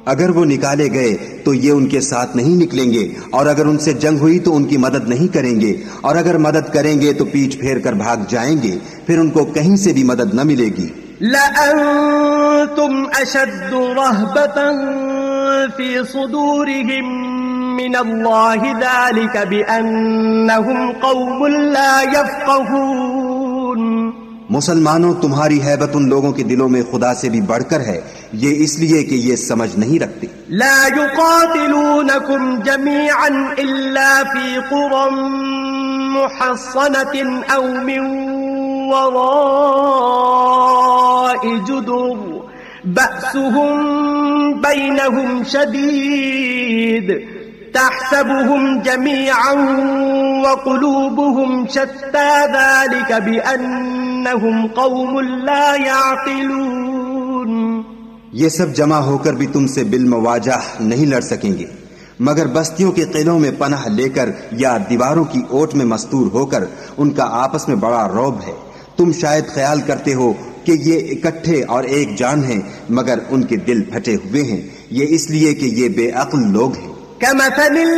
اگر وہ نکالے گئے تو یہ ان کے ساتھ نہیں نکلیں گے، اور اگر ان سے جنگ ہوئی تو ان کی مدد نہیں کریں گے، اور اگر مدد کریں گے تو پیٹھ پھیر کر بھاگ جائیں گے، پھر ان کو کہیں سے بھی مدد نہ ملے گی۔ لَأَنْتُمْ أَشَدُّ رَهْبَةً فِي صُدُورِهِمْ مِنَ اللَّهِ ذَلِكَ بِأَنَّهُمْ قَوْمٌ لَا يَفْقَهُونَ۔ مسلمانوں، تمہاری ہیبت ان لوگوں کے دلوں میں خدا سے بھی بڑھ کر ہے، یہ اس لیے کہ یہ سمجھ نہیں رکھتے۔ لا يقاتلونكم جميعا إلا في قرى محصنة أو من وراء جدر بأسهم بينهم شديد تحسبهم جميعا وقلوبهم شتى ذلك بأنهم قوم لا يعقلون۔ یہ سب جمع ہو کر بھی تم سے بالمواجہ نہیں لڑ سکیں گے، مگر بستیوں کے قلعوں میں پناہ لے کر یا دیواروں کی اوٹ میں مستور ہو کر ان کا آپس میں بڑا رعب ہے۔ تم شاید خیال کرتے ہو کہ یہ اکٹھے اور ایک جان ہیں، مگر ان کے دل پھٹے ہوئے ہیں، یہ اس لیے کہ یہ بے عقل لوگ ہیں۔